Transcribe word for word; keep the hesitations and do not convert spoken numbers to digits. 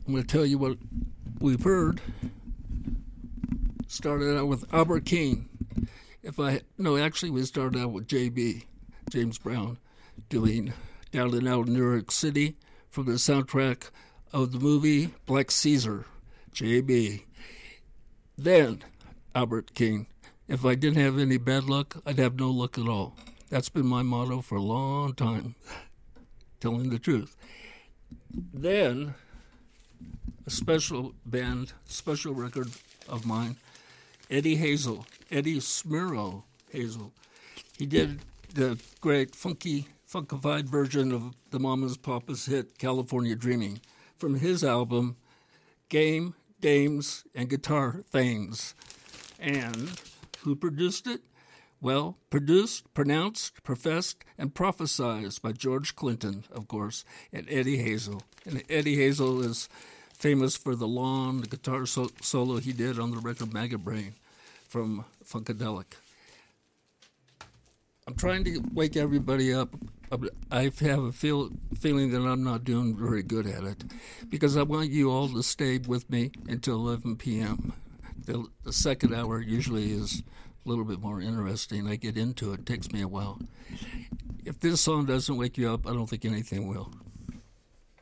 I'm going to tell you what we've heard. Started out with Albert King. If I no, actually, we started out with J B, James Brown, doing Down and Out in New York City from the soundtrack of the movie Black Caesar, J B. Then Albert King. If I didn't have any bad luck, I'd have no luck at all. That's been my motto for a long time, telling the truth. Then a special band, special record of mine, Eddie Hazel, Eddie Smiro Hazel. He did the great funky, funkified version of the Mamas Papas hit California Dreaming from his album Game, Dames, and Guitar Things. And who produced it? Well, produced, pronounced, professed, and prophesized by George Clinton, of course, and Eddie Hazel. And Eddie Hazel is famous for the long the guitar so- solo he did on the record Maggot Brain from Funkadelic. I'm trying to wake everybody up. I have a feel, feeling that I'm not doing very good at it because I want you all to stay with me until eleven p.m. The, the second hour usually is a little bit more interesting. I get into it. It takes me a while. If this song doesn't wake you up, I don't think anything will.